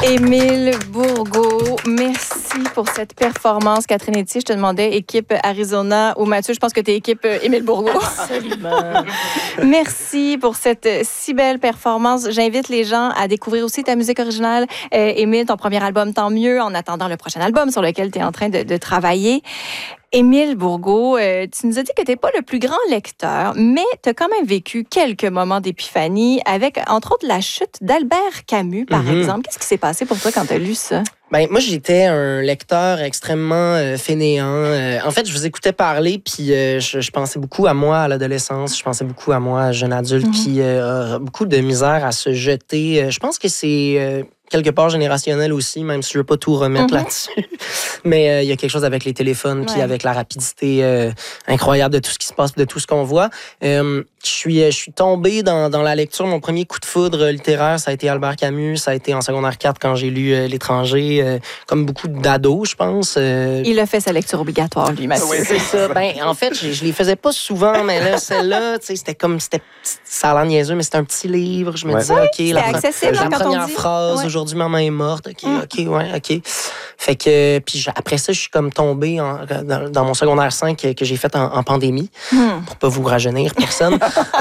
Émile Bourgault, merci pour cette performance. Catherine Etier, je te demandais équipe Arizona ou Mathieu, je pense que tu es équipe Émile Bourgault. Absolument. Merci pour cette si belle performance. J'invite les gens à découvrir aussi ta musique originale. Émile, ton premier album, tant mieux, en attendant le prochain album sur lequel tu es en train de travailler. Émile Bourgault, tu nous as dit que tu n'es pas le plus grand lecteur, mais tu as quand même vécu quelques moments d'épiphanie avec, entre autres, la chute d'Albert Camus, par exemple. Qu'est-ce qui s'est passé pour toi quand tu as lu ça? Ben, moi, j'étais un lecteur extrêmement fainéant. En fait, je vous écoutais parler, puis je pensais beaucoup à moi à l'adolescence. Je pensais beaucoup à moi, jeune adulte, qui a beaucoup de misère à se jeter. Je pense que c'est quelque part générationnel aussi, même si je veux pas tout remettre là-dessus. Mais il y a quelque chose avec les téléphones, puis avec la rapidité incroyable de tout ce qui se passe, de tout ce qu'on voit. Je suis tombé dans la lecture. Mon premier coup de foudre littéraire, ça a été Albert Camus. Ça a été en secondaire 4 quand j'ai lu L'Étranger, comme beaucoup d'ados, je pense. Il a fait sa lecture obligatoire, lui, Mathieu. Oui, c'est ça. Ben, en fait, je les faisais pas souvent, mais là, celle-là, tu sais, ça a l'air niaiseux, mais c'était un petit livre. Je me disais, OK, la première phrase, aujourd'hui, maman est morte. OK. Fait que, puis après ça, je suis comme tombé dans mon secondaire 5 que j'ai fait en pandémie, pour pas vous rajeunir, personne.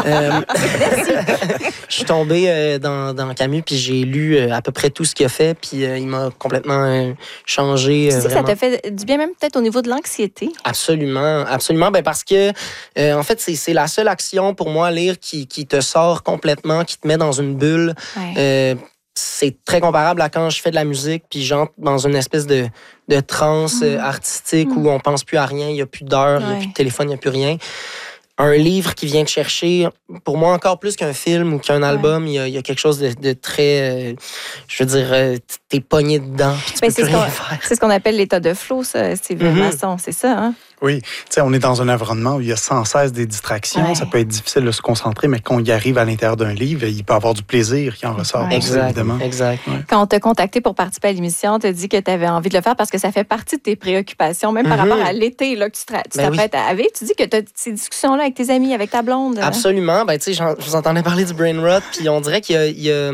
Je suis tombé dans Camus, puis j'ai lu à peu près tout ce qu'il a fait, puis il m'a complètement changé. Tu sais que ça t'a fait du bien, même peut-être au niveau de l'anxiété? Absolument. Ben parce que, en fait, c'est la seule action pour moi, lire, qui te sort complètement, qui te met dans une bulle. Ouais. C'est très comparable à quand je fais de la musique, puis j'entre dans une espèce de transe artistique où on pense plus à rien, il n'y a plus d'heure, il n'y a plus de téléphone, il n'y a plus rien. Un livre qui vient te chercher, pour moi, encore plus qu'un film ou qu'un album, il y a quelque chose de très... je veux dire, t'es pogné dedans, puis tu peux plus rien faire. C'est ce qu'on appelle l'état de flow, ça, Steve Masson, c'est ça, hein? Oui, tu sais, on est dans un environnement où il y a sans cesse des distractions. Ouais. Ça peut être difficile de se concentrer, mais quand on y arrive à l'intérieur d'un livre, il peut y avoir du plaisir qui en ressort. Exact, évidemment. Exact. Ouais. Quand on t'a contacté pour participer à l'émission, tu as dit que tu avais envie de le faire parce que ça fait partie de tes préoccupations, même par rapport à l'été là, que tu t'apprêtes à vivre. Tu dis que tu as ces discussions-là avec tes amis, avec ta blonde. Absolument. Ben, tu sais, je vous entendais parler du brain rot, puis on dirait qu'il y a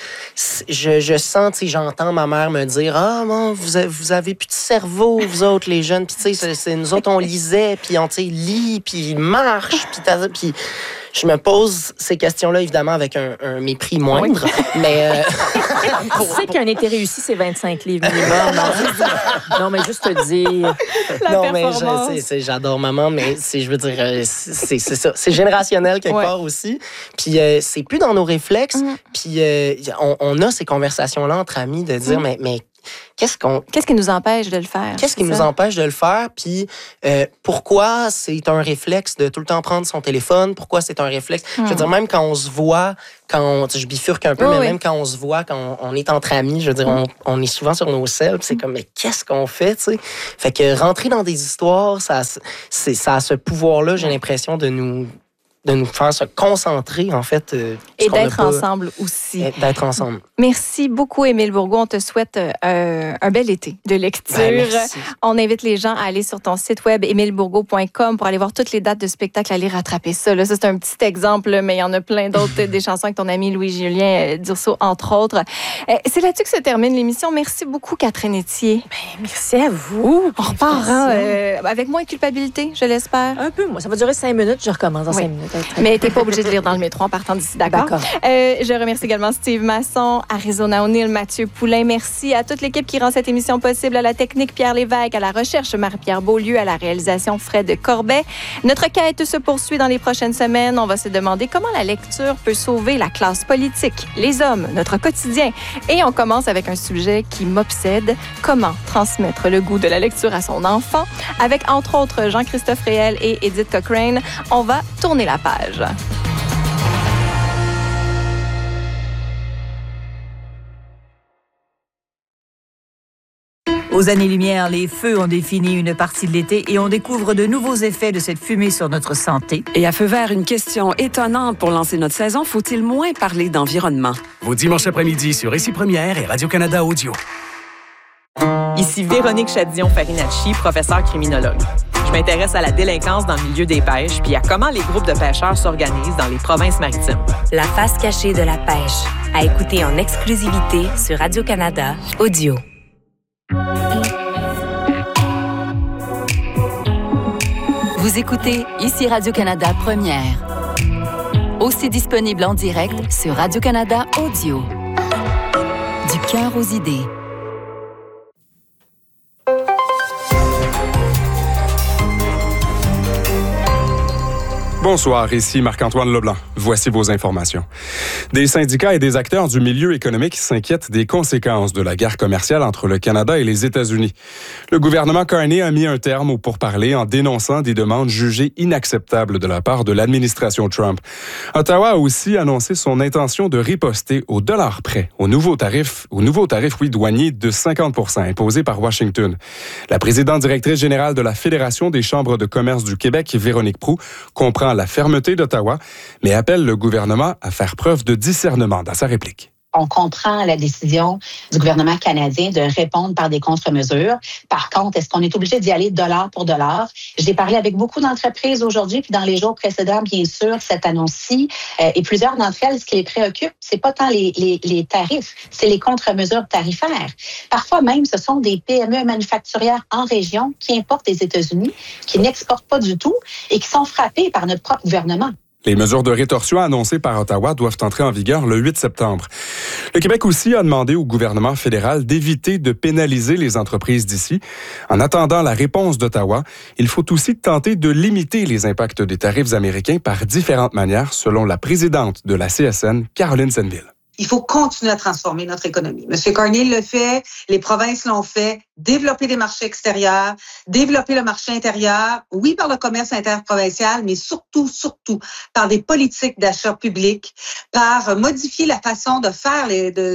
je sens, tu sais, j'entends ma mère me dire « Ah, bon, vous avez plus de cerveau, vous autres, les jeunes. » Puis, tu sais, nous autres, on lisait, puis on, tu sais, lit, puis marche, puis je me pose ces questions-là, évidemment, avec un mépris moindre. Mais tu sais qu'un été réussi, c'est 25 livres minimum. Non, mais juste te dire. Non, mais j'adore maman, mais je veux dire, c'est ça. C'est générationnel quelque part aussi. Puis c'est plus dans nos réflexes. Puis on a ces conversations-là entre amis de dire, mais qu'est-ce qui nous empêche de le faire? Qu'est-ce qui nous empêche de le faire? Puis pourquoi c'est un réflexe de tout le temps prendre son téléphone? Pourquoi c'est un réflexe? Je veux dire, même quand on se voit, je bifurque un peu, mais même quand on se voit, quand on est entre amis, je veux dire, on est souvent sur nos selles, puis c'est comme, mais qu'est-ce qu'on fait, tu sais? Fait que rentrer dans des histoires, ça a ce pouvoir-là, j'ai l'impression, de nous faire se concentrer, en fait. Et d'être ensemble aussi. D'être ensemble. Merci beaucoup, Émile Bourgault. On te souhaite un bel été de lecture. Merci. On invite les gens à aller sur ton site web, emilebourgault.com, pour aller voir toutes les dates de spectacle, aller rattraper ça. Là, ça, c'est un petit exemple, mais il y en a plein d'autres, des chansons avec ton ami Louis-Julien Dursault, entre autres. C'est là-dessus que se termine l'émission. Merci beaucoup, Catherine Etier. Merci à vous. On repart avec moins de culpabilité, je l'espère. Un peu, moi. Ça va durer 5 minutes. Je recommence dans 5 minutes. Mais t'es pas obligé de lire dans le métro en partant d'ici, d'accord? Je remercie également Steve Masson, Arizona O'Neill, Mathieu Poulain. Merci à toute l'équipe qui rend cette émission possible, à la technique Pierre Lévesque, à la recherche Marie-Pierre Beaulieu, à la réalisation Fred Corbet. Notre quête se poursuit dans les prochaines semaines. On va se demander comment la lecture peut sauver la classe politique, les hommes, notre quotidien. Et on commence avec un sujet qui m'obsède, comment transmettre le goût de la lecture à son enfant, avec entre autres Jean-Christophe Réel et Edith Cochrane. On va tourner la page. Aux années-lumière, les feux ont défini une partie de l'été et on découvre de nouveaux effets de cette fumée sur notre santé. Et à feu vert, une question étonnante pour lancer notre saison. Faut-il moins parler d'environnement? Vos dimanches après-midi sur Récit Première et Radio-Canada Audio. Ici Véronique Chadillon-Farinacci, professeure criminologue. Je m'intéresse à la délinquance dans le milieu des pêches puis à comment les groupes de pêcheurs s'organisent dans les provinces maritimes. La face cachée de la pêche, À écouter en exclusivité sur Radio-Canada Audio. Vous écoutez ici Radio-Canada Première. Aussi disponible en direct sur Radio-Canada Audio. Du cœur aux idées. Bonsoir, ici Marc-Antoine Leblanc. Voici vos informations. Des syndicats et des acteurs du milieu économique s'inquiètent des conséquences de la guerre commerciale entre le Canada et les États-Unis. Le gouvernement Carney a mis un terme aux pourparlers en dénonçant des demandes jugées inacceptables de la part de l'administration Trump. Ottawa a aussi annoncé son intention de riposter au dollar près au nouveau tarif douanier de 50 % imposé par Washington. La présidente directrice générale de la Fédération des chambres de commerce du Québec, Véronique Proulx, comprend la fermeté d'Ottawa, mais appelle le gouvernement à faire preuve de discernement dans sa réplique. On comprend la décision du gouvernement canadien de répondre par des contre-mesures. Par contre, est-ce qu'on est obligé d'y aller dollar pour dollar? J'ai parlé avec beaucoup d'entreprises aujourd'hui, puis dans les jours précédents, bien sûr, cette annonce-ci, et plusieurs d'entre elles, ce qui les préoccupe, c'est pas tant les tarifs, c'est les contre-mesures tarifaires. Parfois même, ce sont des PME manufacturières en région qui importent des États-Unis, qui n'exportent pas du tout et qui sont frappées par notre propre gouvernement. Les mesures de rétorsion annoncées par Ottawa doivent entrer en vigueur le 8 septembre. Le Québec aussi a demandé au gouvernement fédéral d'éviter de pénaliser les entreprises d'ici. En attendant la réponse d'Ottawa, il faut aussi tenter de limiter les impacts des tarifs américains par différentes manières, selon la présidente de la CSN, Caroline Senneville. Il faut continuer à transformer notre économie. M. Carney le fait, les provinces l'ont fait, développer des marchés extérieurs, développer le marché intérieur, oui, par le commerce interprovincial, mais surtout par des politiques d'achat public, par modifier la façon de faire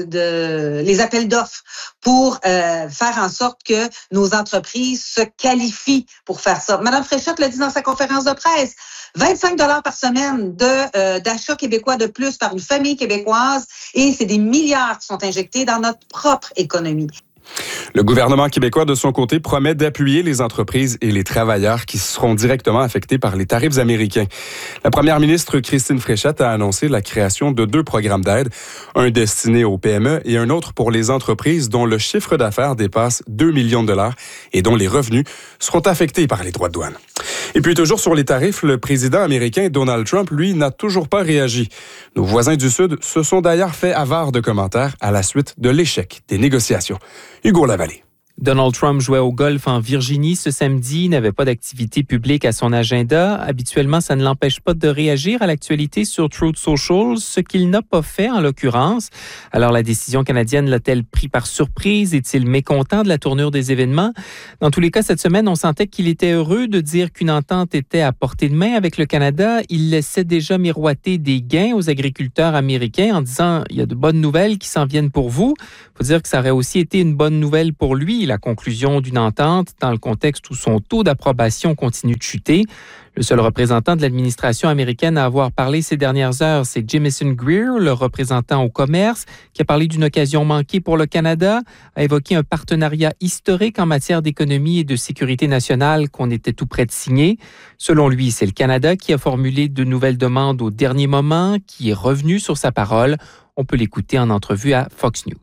les appels d'offres pour faire en sorte que nos entreprises se qualifient pour faire ça. Mme Fréchette l'a dit dans sa conférence de presse, 25 $ par semaine d'achats québécois de plus par une famille québécoise et c'est des milliards qui sont injectés dans notre propre économie. Le gouvernement québécois, de son côté, promet d'appuyer les entreprises et les travailleurs qui seront directement affectés par les tarifs américains. La première ministre Christine Fréchette a annoncé la création de 2 programmes d'aide, un destiné aux PME et un autre pour les entreprises dont le chiffre d'affaires dépasse 2 millions de $ et dont les revenus seront affectés par les droits de douane. Et puis, toujours sur les tarifs, le président américain Donald Trump, lui, n'a toujours pas réagi. Nos voisins du Sud se sont d'ailleurs fait avare de commentaires à la suite de l'échec des négociations. Hugo Lavallée. Donald Trump jouait au golf en Virginie ce samedi, n'avait pas d'activité publique à son agenda. Habituellement, ça ne l'empêche pas de réagir à l'actualité sur Truth Social, ce qu'il n'a pas fait en l'occurrence. Alors, la décision canadienne l'a-t-elle pris par surprise? Est-il mécontent de la tournure des événements? Dans tous les cas, cette semaine, on sentait qu'il était heureux de dire qu'une entente était à portée de main avec le Canada. Il laissait déjà miroiter des gains aux agriculteurs américains en disant « il y a de bonnes nouvelles qui s'en viennent pour vous ». Il faut dire que ça aurait aussi été une bonne nouvelle pour lui, la conclusion d'une entente dans le contexte où son taux d'approbation continue de chuter. Le seul représentant de l'administration américaine à avoir parlé ces dernières heures, c'est Jamieson Greer, le représentant au commerce, qui a parlé d'une occasion manquée pour le Canada, a évoqué un partenariat historique en matière d'économie et de sécurité nationale qu'on était tout près de signer. Selon lui, c'est le Canada qui a formulé de nouvelles demandes au dernier moment, qui est revenu sur sa parole. On peut l'écouter en entrevue à Fox News.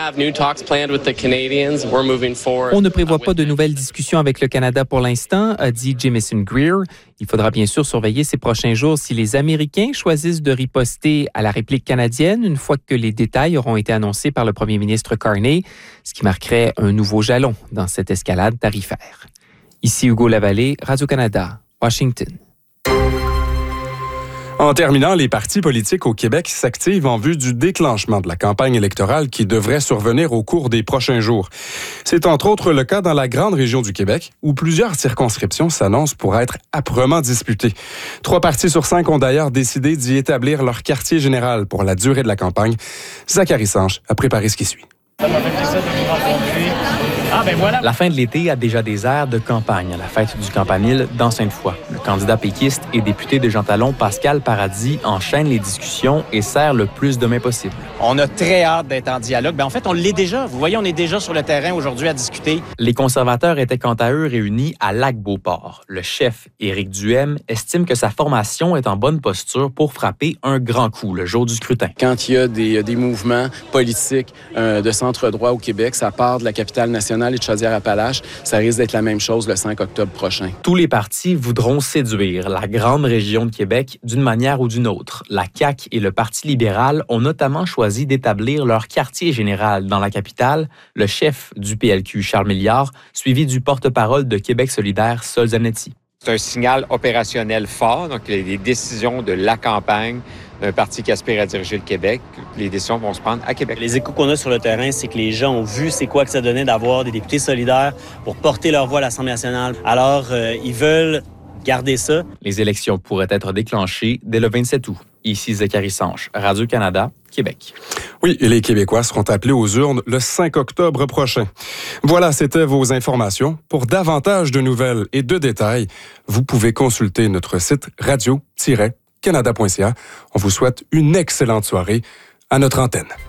On ne prévoit pas de nouvelles discussions avec le Canada pour l'instant, a dit Jamieson Greer. Il faudra bien sûr surveiller ces prochains jours si les Américains choisissent de riposter à la réplique canadienne une fois que les détails auront été annoncés par le premier ministre Carney, ce qui marquerait un nouveau jalon dans cette escalade tarifaire. Ici Hugo Lavallée, Radio-Canada, Washington. En terminant, les partis politiques au Québec s'activent en vue du déclenchement de la campagne électorale qui devrait survenir au cours des prochains jours. C'est entre autres le cas dans la grande région du Québec, où plusieurs circonscriptions s'annoncent pour être âprement disputées. 3 partis sur 5 ont d'ailleurs décidé d'y établir leur quartier général pour la durée de la campagne. Zachary Sanche a préparé ce qui suit. La fin de l'été a déjà des airs de campagne à la fête du Campanile dans Sainte-Foy. Le candidat péquiste et député de Jean Talon, Pascal Paradis, enchaîne les discussions et serre le plus de main possible. On a très hâte d'être en dialogue. En fait, on l'est déjà. Vous voyez, on est déjà sur le terrain aujourd'hui à discuter. Les conservateurs étaient quant à eux réunis à Lac-Beauport. Le chef, Éric Duhem, estime que sa formation est en bonne posture pour frapper un grand coup le jour du scrutin. Quand il y a des mouvements politiques de centre-droit au Québec, ça part de la capitale nationale et de Chaudière-Appalaches, ça risque d'être la même chose le 5 octobre prochain. Tous les partis voudront séduire la grande région de Québec d'une manière ou d'une autre. La CAQ et le Parti libéral ont notamment choisi d'établir leur quartier général dans la capitale, le chef du PLQ, Charles Milliard, suivi du porte-parole de Québec solidaire, Sol Zanetti. C'est un signal opérationnel fort, donc les décisions de la campagne d'un parti qui aspire à diriger le Québec, les décisions vont se prendre à Québec. Les échos qu'on a sur le terrain, c'est que les gens ont vu c'est quoi que ça donnait d'avoir des députés solidaires pour porter leur voix à l'Assemblée nationale. Alors, ils veulent garder ça. Les élections pourraient être déclenchées dès le 27 août. Ici Zachary Sanche, Radio-Canada, Québec. Oui, et les Québécois seront appelés aux urnes le 5 octobre prochain. Voilà, c'était vos informations. Pour davantage de nouvelles et de détails, vous pouvez consulter notre site radio-canada.ca. On vous souhaite une excellente soirée à notre antenne.